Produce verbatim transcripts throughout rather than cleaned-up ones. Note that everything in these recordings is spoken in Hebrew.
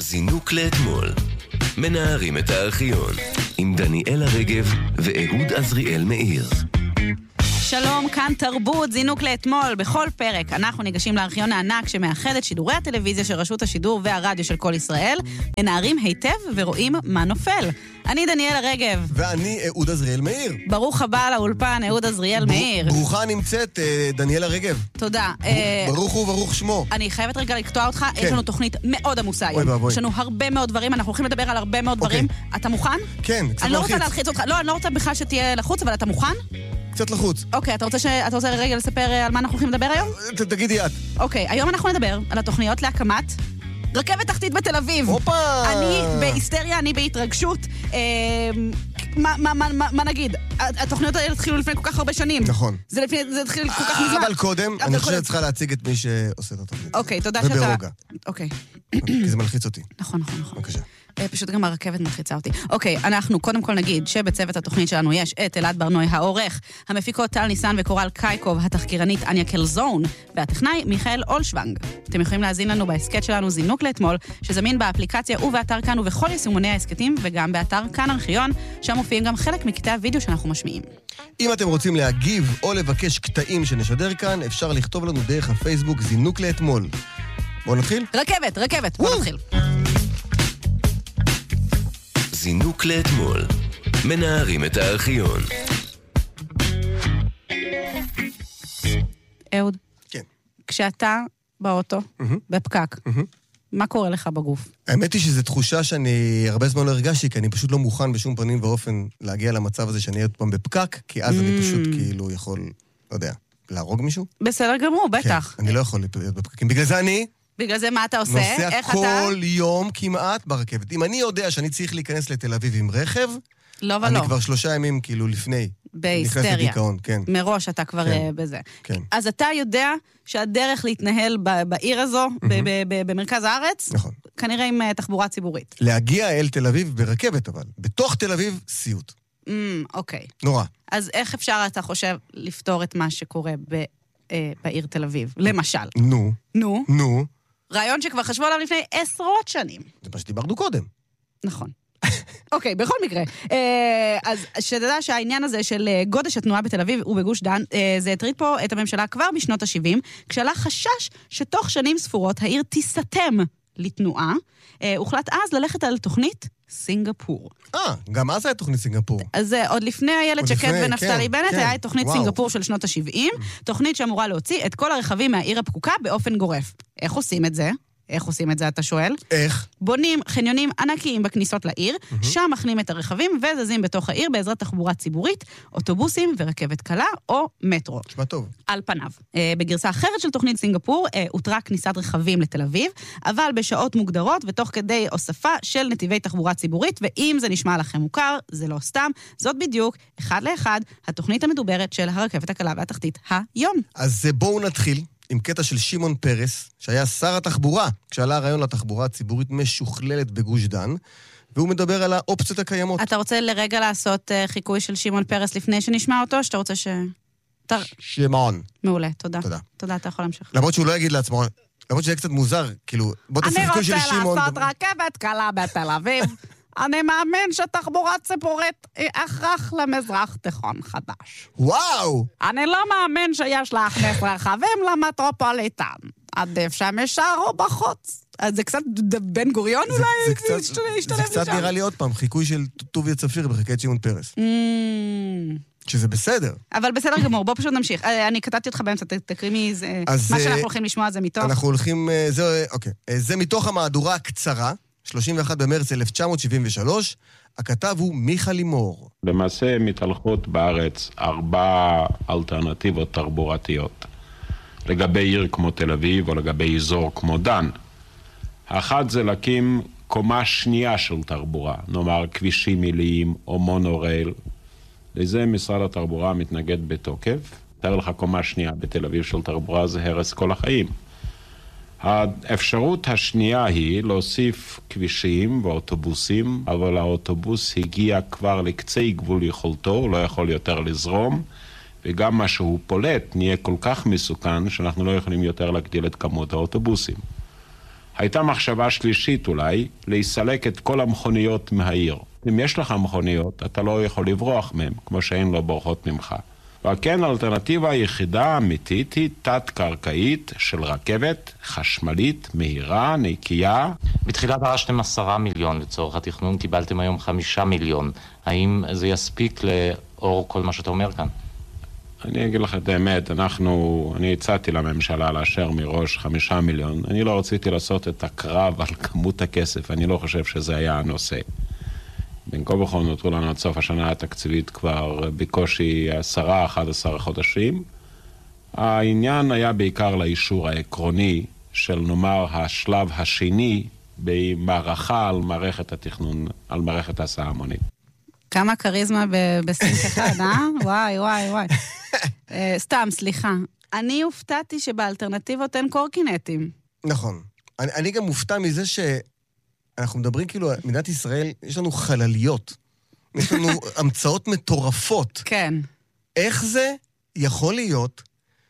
זינוק לאתמול. מנערים את הארכיון עם דניאלה רגב ואהוד עזריאל מאיר. שלום, כאן תרבות, זינוק לאתמול. בכל פרק אנחנו ניגשים לארכיון הענק שמאחד את שידורי הטלוויזיה של רשות השידור והרדיו של כל ישראל, מנערים היטב ורואים מה נופל. אני דניאלה רגב. ואני אהוד עזריאל מאיר. ברוך הבא לאולפן, אהוד עזריאל מאיר. ברוכה נמצאת, דניאלה רגב. תודה. ברוך הוא וברוך שמו. אני חייבת רגע לקטוע אותך, יש לנו תוכנית מאוד עמוסה היום. יש לנו הרבה מאוד דברים, אנחנו הולכים לדבר על הרבה מאוד דברים. אתה מוכן? כן, קצת אני לא רוצה להלחיץ אותך. לא, אני לא רוצה בכלל שתהיה לחוץ, אבל אתה מוכן? קצת לחוץ. אוקיי, אתה רוצה ש... אתה רוצה רגע לספר על מה אנחנו הולכים לדבר היום? תגידי את. אוקיי, היום אנחנו נדבר על התוכניות להקמת רכבת תחתית בתל אביב. הופה! אני בהיסטריה, אני בהתרגשות. מה, מה, מה, מה נגיד? התוכניות האלה התחילו לפני כל כך הרבה שנים. נכון. זה לפני, זה התחיל כל כך מזמן. אבל קודם, אני חושב שצריכה להציג את מי שעושה את התוכנית. אוקיי, תודה שאתה... וברוגע. אוקיי. כי זה מלחיץ אותי. נכון, נכון, נכון. בבקשה. פשוט גם הרכבת מלחיצה אותי. אוקיי, אנחנו קודם כל נגיד שבצוות התוכנית שלנו יש את אלעד ברנוי העורך, המפיקות טל ניסן וקורל קייקוב, התחקירנית אניה קלזון, והטכנאי מיכאל אולשוונג. אתם יכולים להזין לנו בהסקט שלנו זינוק לאתמול, שזמין באפליקציה ובאתר כאן ובכל יישומוני ההסקטים, וגם באתר כאן ארכיון, שם מופיעים גם חלק מקטעי הוידאו שאנחנו משמיעים. אם אתם רוצים להגיב או לבקש קטעים שנשדר כאן, אפשר לכתוב לנו דרך הפייסבוק זינוק לאתמול. בואו נתחיל? רכבת, רכבת, בואו נתחיל. זינוק לאתמול. מנערים את הארכיון. אהוד. כן. כשאתה באוטו, בפקק, מה קורה לך בגוף? האמת היא שזו תחושה שאני הרבה זמן לא הרגשתי, כי אני פשוט לא מוכן בשום פנים ואופן להגיע למצב הזה שאני אהיה עוד פעם בפקק, כי אז אני פשוט כאילו יכול, לא יודע, להרוג מישהו. בסדר גמור, בטח. כן, אני לא יכול להיות בפקקים. בגלל זה אני... בגלל זה מה אתה עושה? נוסע כל יום כמעט ברכבת. אם אני יודע שאני צריך להיכנס לתל אביב עם רכב, לא ולא. אני כבר שלושה ימים כאילו לפני. בהיסטריה. נכנס לדיכאון, כן. מראש אתה כבר כן. בזה. כן. אז אתה יודע שהדרך להתנהל בעיר הזו, במרכז הארץ, נכון. כנראה עם תחבורה ציבורית. להגיע אל תל אביב ברכבת, אבל בתוך תל אביב סיוט. אוקיי. נורא. אז איך אפשר, אתה חושב, לפתור את מה שקורה בעיר תל אביב? למשל. נו. נו. נו. רעיון שכבר חשבו עליו לפני עשרות שנים. זה מה שדיברנו קודם. נכון. אוקיי, בכל מקרה. אז שתדע שהעניין הזה של גודש התנועה בתל אביב ובגוש דן, זה הטריד פה את הממשלה כבר בשנות ה-שבעים, כשעלה חשש שתוך שנים ספורות העיר תיסתם לתנועה. הוחלט אז ללכת על תוכנית סינגפור. אה, גם אז היה תוכנית סינגפור. אז עוד לפני איילת שקד ונפתלי כן, בנט, כן. היה תוכנית וואו. סינגפור של שנות ה-שבעים, תוכנית שאמורה להוציא את כל הרכבים מהעיר הפקוקה באופן גורף. איך עושים את זה? איך עושים את זה, אתה שואל? איך? בונים חניונים ענקיים בכניסות לעיר, mm-hmm. שם מכנים את הרכבים וזזים בתוך העיר בעזרת תחבורה ציבורית, אוטובוסים ורכבת קלה או מטרו. שמה טוב. על פניו. אה, בגרסה אחרת של תוכנית סינגפור, אה, הותרה כניסת רכבים לתל אביב, אבל בשעות מוגדרות ותוך כדי הוספה של נתיבי תחבורה ציבורית, ואם זה נשמע לכם מוכר, זה לא סתם, זאת בדיוק, אחד לאחד, התוכנית המדוברת של הרכבת הקלה והתחתית היום. אז בואו נתחיל. עם קטע של שמעון פרס, שהיה שר התחבורה, כשעלה הרעיון לתחבורה הציבורית משוכללת בגוש דן, והוא מדבר על האופציות הקיימות. אתה רוצה לרגע לעשות uh, חיקוי של שמעון פרס לפני שנשמע אותו, שאתה רוצה ש... ת... שמעון. מעולה, תודה. תודה. תודה, אתה יכול להמשיך. למרות שהוא לא יגיד לעצמו, למרות שזה קצת מוזר, כאילו, בוא תעשה חיקוי של שמעון. אני רוצה לעשות רכבת קלה בתל אביב. אני מאמין שתחבורה ציבורית היא הכרח למזרח תיכון חדש. וואו! אני לא מאמין שיש להכניס רכבים למטרופוליטן. עדיף שהם יישארו בחוץ. אז זה קצת בן גוריון אולי? זה קצת, זה קצת נראה לי עוד פעם, חיקוי של טוביה צפיר בחיקת שמעון פרס. שזה בסדר. אבל בסדר גמור, בוא פשוט נמשיך. אני כתבתי אותך באמצע, תקרימי, מה שאנחנו הולכים לשמוע זה מתוך... אנחנו הולכים, זה, אוקיי. זה מתוך המהדורה הקצרה, שלושים ואחד במרץ אלף תשע מאות שבעים ושלוש, הכתב הוא מיכה לימור. למעשה מתהלכות בארץ ארבע אלטרנטיבות תחבורתיות, לגבי עיר כמו תל אביב או לגבי אזור כמו דן. האחת זה להקים קומה שנייה של תחבורה, נאמר כבישים עיליים או מונורייל. לזה משרד התחבורה מתנגד בתוקף. תאר לך קומה שנייה בתל אביב של תחבורה, זה הרס כל החיים. האפשרות השנייה היא להוסיף כבישים ואוטובוסים, אבל האוטובוס הגיע כבר לקצה גבול יכולתו, הוא לא יכול יותר לזרום, וגם מה שהוא פולט נהיה כל כך מסוכן שאנחנו לא יכולים יותר להגדיל את כמות האוטובוסים. הייתה מחשבה שלישית אולי, להסלק את כל המכוניות מהעיר. אם יש לך מכוניות, אתה לא יכול לברוח מהם, כמו שאין לו בורחות ממך. וכן, האלטרנטיבה היחידה האמיתית היא תת-קרקעית של רכבת חשמלית, מהירה, נקייה. בתחילה דרשתם עשרה מיליון לצורך התכנון, קיבלתם היום חמישה מיליון. האם זה יספיק לאור כל מה שאתה אומר כאן? אני אגיד לך את האמת, אנחנו, אני הצעתי לממשלה לאשר מראש חמישה מיליון. אני לא רציתי לעשות את הקרב על כמות הכסף, אני לא חושב שזה היה הנושא. בין כה וכה נותרו לנו עד סוף השנה התקציבית כבר בקושי עשרה, אחד עשר חודשים. העניין היה בעיקר לאישור העקרוני של נאמר השלב השני במערכה על מערכת התכנון, על מערכת ההסעה המונית. כמה קריזמה בסינק אחד, אה? וואי, וואי, וואי. סתם, סליחה. אני הופתעתי שבאלטרנטיבות אין קורקינטים. נכון. אני, אני גם מופתע מזה שאנחנו מדברים כאילו, מדינת ישראל, יש לנו חלליות. יש לנו המצאות מטורפות. כן. איך זה יכול להיות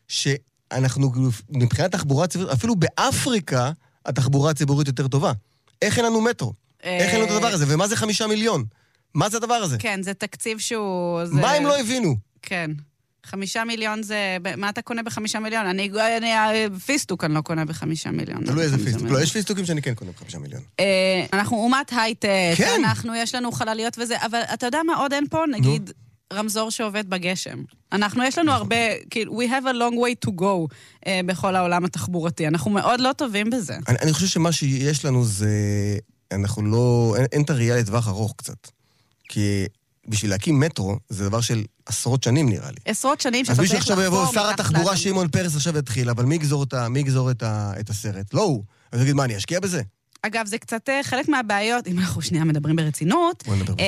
שאנחנו, מבחינת תחבורה ציבורית, אפילו באפריקה, התחבורה הציבורית יותר טובה. איך אין לנו מטרו? איך אין לנו את הדבר הזה? ומה זה חמישה מיליון? מה זה הדבר הזה? כן, זה תקציב שהוא... מה הם לא הבינו? כן. חמישה מיליון זה... מה אתה קונה בחמישה מיליון? אני... פיסטוק אני לא קונה בחמישה מיליון. תלוי איזה פיסטוק. לא, יש פיסטוקים שאני כן קונה בחמישה מיליון. אנחנו אומת הייטק. כן. אנחנו, יש לנו חלליות וזה, אבל אתה יודע מה עוד אין פה? נגיד... רמזור שעובד בגשם. אנחנו, יש לנו הרבה, כאילו, we have a long way to go uh, בכל העולם התחבורתי. אנחנו מאוד לא טובים בזה. אני, אני חושב שמה שיש לנו זה, אנחנו לא, אין, אין את הראייה לטווח ארוך קצת. כי בשביל להקים מטרו, זה דבר של עשרות שנים נראה לי. עשרות שנים אז מישהו עכשיו יבוא, שר התחבורה שמעון פרס עכשיו התחיל, אבל מי יגזור את, מי יגזור את, את הסרט? לא הוא. אז נגיד, מה, אני אשקיע בזה? אגב, זה קצת חלק מהבעיות, אם אנחנו שנייה מדברים ברצינות,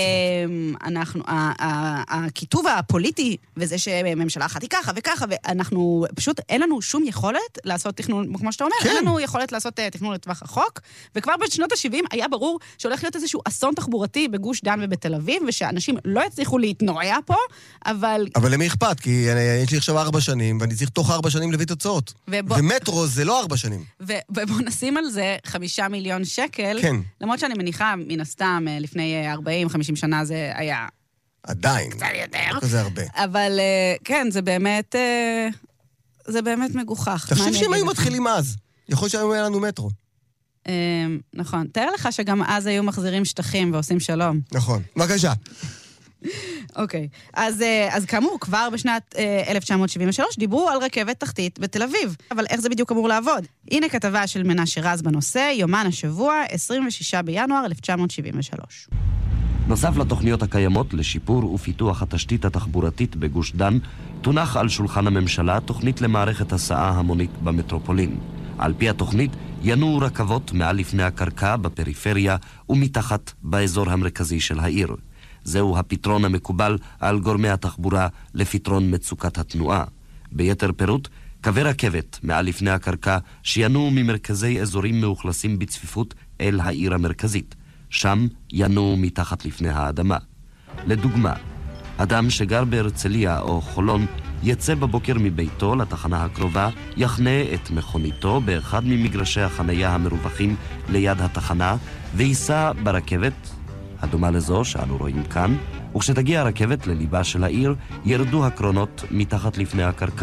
אנחנו, הכיתוב הפוליטי, וזה שממשלה אחת היא ככה וככה, ואנחנו, פשוט אין לנו שום יכולת לעשות תכנון, כמו שאתה אומר, אין לנו יכולת לעשות תכנון לטווח רחוק, וכבר בשנות ה-שבעים היה ברור שהולך להיות איזשהו אסון תחבורתי בגוש דן ובתל אביב, ושאנשים לא יצליחו להתנועע פה, אבל... אבל למי אכפת? כי יש לי עכשיו ארבע שנים, ואני צריך תוך ארבע שנים להביא תוצאות. ומטרו זה לא ארבע שנים. ובוא נשים על זה חמישה מיליון שקל, כן. למרות שאני מניחה, מן הסתם, לפני ארבעים חמישים שנה זה היה... עדיין. קצת יותר. זה הרבה. אבל כן, זה באמת, זה באמת מגוחך. תחשוב שהם היו מתחילים אז. יכול להיות שהיום היה לנו מטרו. נכון. תאר לך שגם אז היו מחזירים שטחים ועושים שלום. נכון. בבקשה. אוקיי. אז, אז כאמור, כבר בשנת אלף תשע מאות שבעים ושלוש דיברו על רכבת תחתית בתל אביב. אבל איך זה בדיוק אמור לעבוד? הנה כתבה של מנשה רז בנושא, יומן השבוע, עשרים ושישה בינואר אלף תשע מאות שבעים ושלוש. נוסף לתוכניות הקיימות לשיפור ופיתוח התשתית התחבורתית בגוש דן, תונח על שולחן הממשלה תוכנית למערכת הסעה המונית במטרופולין. על פי התוכנית ינועו רכבות מעל לפני הקרקע בפריפריה ומתחת באזור המרכזי של העיר. זהו הפתרון המקובל על גורמי התחבורה לפתרון מצוקת התנועה. ביתר פירוט, קווי רכבת מעל לפני הקרקע שינועו ממרכזי אזורים מאוכלסים בצפיפות אל העיר המרכזית. שם ינועו מתחת לפני האדמה. לדוגמה, אדם שגר בהרצליה או חולון יצא בבוקר מביתו לתחנה הקרובה, יחנה את מכוניתו באחד ממגרשי החנייה המרווחים ליד התחנה וייסע ברכבת הדומה לזו שאנו רואים כאן, וכשתגיע הרכבת לליבה של העיר, ירדו הקרונות מתחת לפני הקרקע.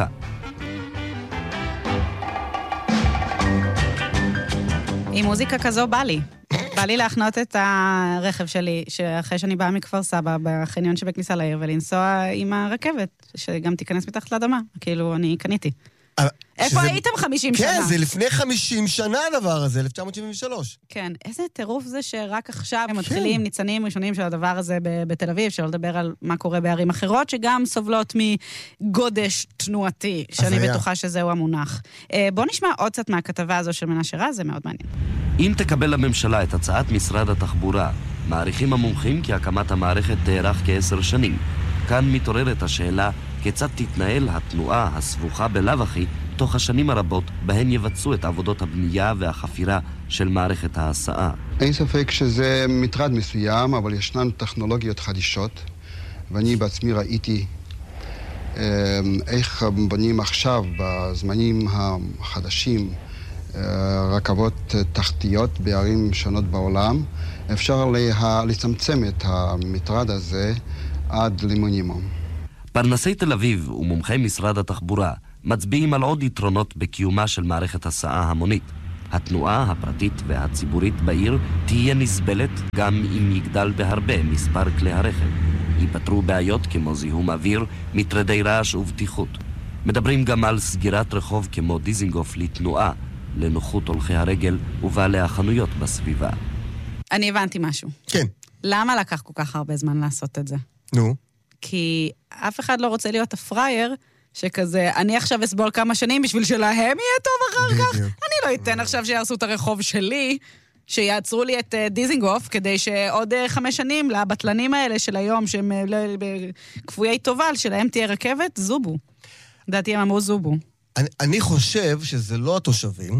עם מוזיקה כזו בא לי. בא לי להכנות את הרכב שלי, שאחרי שאני באה מכפר סבא, בחניון שבכניסה לעיר, ולנסוע עם הרכבת, שגם תיכנס מתחת לאדמה. כאילו, אני קניתי. איפה הייתם חמישים שנה? כן, זה לפני חמישים שנה הדבר הזה, אלף תשע מאות שבעים ושלוש. כן, איזה טירוף זה שרק עכשיו הם מתחילים ניצנים ראשונים של הדבר הזה בתל אביב, שלא לדבר על מה קורה בערים אחרות, שגם סובלות מגודש תנועתי, שאני בטוחה שזהו המונח. בוא נשמע עוד קצת מהכתבה הזו של מנשה רז, זה מאוד מעניין. אם תקבל לממשלה את הצעת משרד התחבורה, מעריכים המומחים כי הקמת המערכת תארך כעשר שנים. כאן מתעוררת השאלה כיצד תתנהל התנועה הסבוכה בלאו הכי תוך השנים הרבות בהן יבצעו את עבודות הבנייה והחפירה של מערכת ההסעה. אין ספק שזה מטרד מסוים, אבל ישנן טכנולוגיות חדישות, ואני בעצמי ראיתי איך בונים עכשיו בזמנים החדשים רכבות תחתיות בערים שונות בעולם. אפשר לה... לצמצם את המטרד הזה עד למינימום. פרנסי תל אביב ומומחי משרד התחבורה מצביעים על עוד יתרונות בקיומה של מערכת הסעה המונית. התנועה הפרטית והציבורית בעיר תהיה נסבלת גם אם יגדל בהרבה מספר כלי הרכב. ייפתרו בעיות כמו זיהום אוויר, מטרדי רעש ובטיחות. מדברים גם על סגירת רחוב כמו דיזינגוף לתנועה, לנוחות הולכי הרגל ובעלי החנויות בסביבה. אני הבנתי משהו. כן. למה לקח כל כך הרבה זמן לעשות את זה? נו. כי אף אחד לא רוצה להיות הפרייר שכזה, אני עכשיו אסבול כמה שנים בשביל שלהם יהיה טוב אחר כך. אני לא אתן עכשיו שיעשו את הרחוב שלי, שיעצרו לי את דיזינגוף, כדי שעוד חמש שנים לבטלנים האלה של היום, שהם כפויי תובל, שלהם תהיה רכבת, זובו. דעתי הם אמרו זובו. אני, אני חושב שזה לא התושבים.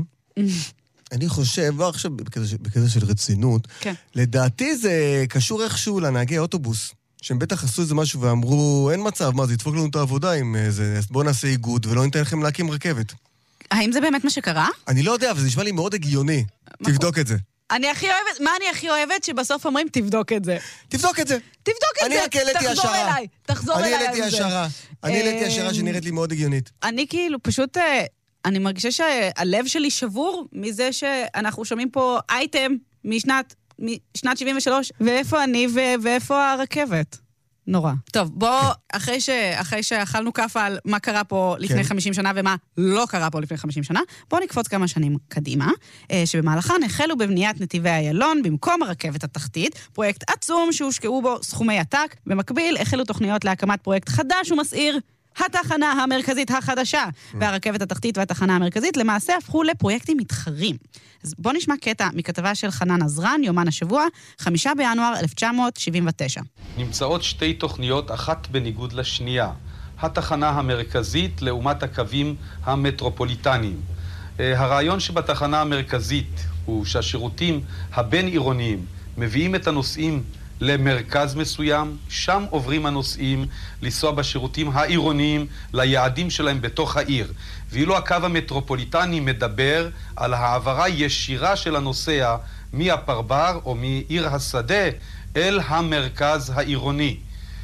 אני חושב, לא עכשיו בקטע של רצינות, כן. לדעתי זה קשור איכשהו לנהגי אוטובוס. שהם בטח עשו איזה משהו ואמרו, אין מצב, מה, זה ידפוק לנו את העבודה עם זה, בואו נעשה איגוד ולא ניתן לכם להקים רכבת. האם זה באמת מה שקרה? אני לא יודע, אבל זה נשמע לי מאוד הגיוני. תבדוק את זה. אני הכי אוהבת, מה אני הכי אוהבת? שבסוף אומרים, תבדוק את זה. תבדוק את זה. תבדוק את זה. אני רק העליתי השערה. תחזור אליי, תחזור אליי. אני העליתי השערה. אני העליתי השערה שנראית לי מאוד הגיונית. אני כאילו פשוט, אני מרגישה שהלב שלי שבור מזה שאנחנו שומעים פה אייטם משנת משנת שבעים ושלוש, ואיפה אני ו- ואיפה הרכבת? נורא. טוב, בוא, אחרי ש- אחרי שאכלנו כף על מה קרה פה לפני כן. חמישים שנה ומה לא קרה פה לפני חמישים שנה, בוא נקפוץ כמה שנים קדימה, שבמהלכן החלו בבניית נתיבי איילון במקום הרכבת התחתית, פרויקט עצום שהושקעו בו סכומי עתק, במקביל החלו תוכניות להקמת פרויקט חדש ומסעיר, התחנה המרכזית החדשה, והרכבת התחתית והתחנה המרכזית למעשה הפכו לפרויקטים מתחרים. אז בוא נשמע קטע מכתבה של חנן עזרן, יומן השבוע, חמישה בינואר אלף תשע מאות שבעים ותשע. נמצאות שתי תוכניות, אחת בניגוד לשנייה. התחנה המרכזית לעומת הקווים המטרופוליטניים. הרעיון שבתחנה המרכזית הוא שהשירותים הבין-עירוניים מביאים את הנוסעים למרכז מסוים, שם עוברים הנוסעים לנסוע בשירותים העירוניים ליעדים שלהם בתוך העיר. ואילו הקו המטרופוליטני מדבר על העברה ישירה של הנוסע מהפרבר או מעיר השדה אל המרכז העירוני.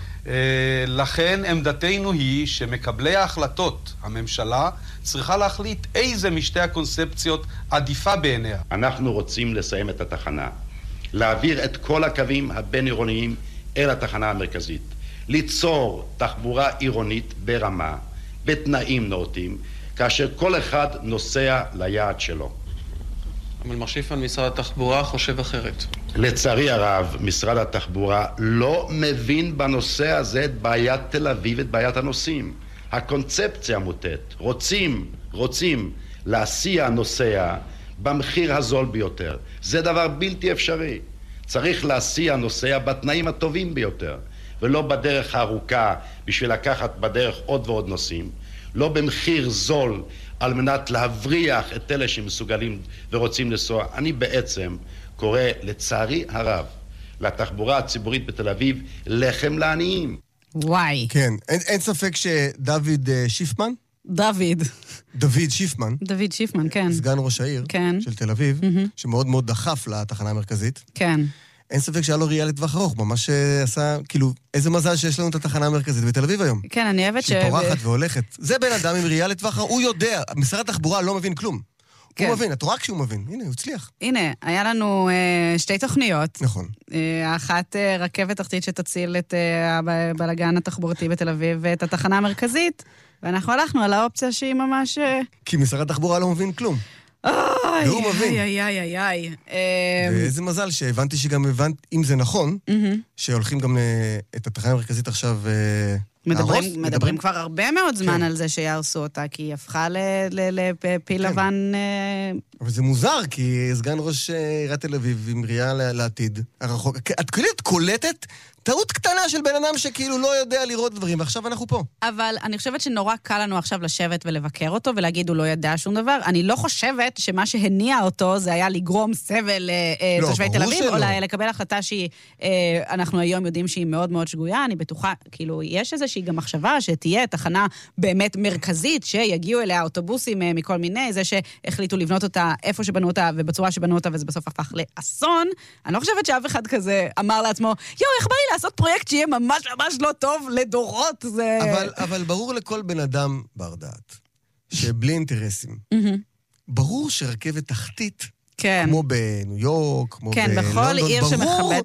לכן עמדתנו היא שמקבלי ההחלטות, הממשלה, צריכה להחליט איזה משתי הקונספציות עדיפה בעיניה. אנחנו רוצים לסיים את התחנה. להעביר את כל הקווים הבין-עירוניים אל התחנה המרכזית. ליצור תחבורה עירונית ברמה, בתנאים נאותים, כאשר כל אחד נוסע ליעד שלו. אבל מר שיפמן, משרד התחבורה חושב אחרת. לצערי הרב, משרד התחבורה לא מבין בנושא הזה את בעיית תל אביב, את בעיית הנוסעים. הקונספציה מוטט. רוצים, רוצים להסיע נוסע במחיר הזול ביותר. זה דבר בלתי אפשרי. צריך להסיע נוסע בתנאים הטובים ביותר, ולא בדרך הארוכה בשביל לקחת בדרך עוד ועוד נוסעים, לא במחיר זול על מנת להבריח את אלה שמסוגלים ורוצים לנסוע. אני בעצם קורא לצערי הרב לתחבורה הציבורית בתל אביב לחם לעניים. וואי. כן, אין, אין ספק שדוד uh, שיפמן, דוד. דוד שיפמן. דוד שיפמן, כן. סגן ראש העיר כן. של תל אביב, mm-hmm. שמאוד מאוד דחף לתחנה המרכזית. כן. אין ספק שהיה לו ראייה לטווח ארוך, ממש עשה, כאילו, איזה מזל שיש לנו את התחנה המרכזית בתל אביב היום. כן, אני אוהבת ש... שהיא פורחת והולכת. זה בן אדם עם ראייה לטווח ארוך, הוא יודע, משרד התחבורה לא מבין כלום. כן. הוא מבין, את רואה כשהוא מבין. הנה, הוא הצליח. הנה, היה לנו אה, שתי תוכניות. נכון. אה, אחת אה, רכבת תחתית שתציל את אה, הבלגן התחבורתי בתל אביב, ואת התחנה המרכזית, ואנחנו הלכנו על האופציה שהיא ממש... אה... כי משרד התחבורה לא מבין כלום. אוי, והוא מבין. איי, איי, איי, איי. ואיזה מזל שהבנתי שגם הבנת, אם זה נכון, שהולכים גם את התחנה המרכזית עכשיו להרוס. מדברים כבר הרבה מאוד זמן על זה שיהרסו אותה, כי היא הפכה לפיל לבן... אבל זה מוזר, כי סגן ראש עיריית תל אביב עם ראייה לעתיד הרחוק. את קולטת טעות קטנה של בן אדם שכאילו לא יודע לראות דברים, ועכשיו אנחנו פה. אבל אני חושבת שנורא קל לנו עכשיו לשבת ולבקר אותו, ולהגיד הוא לא ידע שום דבר. אני לא חושבת שמה שהניע אותו זה היה לגרום סבל לתושבי תל אביב, או לקבל החלטה שאנחנו היום יודעים שהיא מאוד מאוד שגויה. אני בטוחה, כאילו, יש איזושהי גם מחשבה שתהיה תחנה באמת מרכזית, שיגיעו אליה אוטובוסים מכל מיני, זה שהחליטו לבנות אותה איפה שבנו אותה ובצורה שבנו אותה, וזה בסוף הפך לאסון. אני לא חושבת שאף אחד כזה אמר לעצמו, יו, איך בא לי לעשות פרויקט שיהיה ממש ממש לא טוב לדורות? זה... אבל, אבל ברור לכל בן אדם בר דעת, שבלי אינטרסים. ברור שרכבת תחתית, כן. כמו בניו יורק, כמו כן, בלונדון, בכל עיר ברור, שמכבד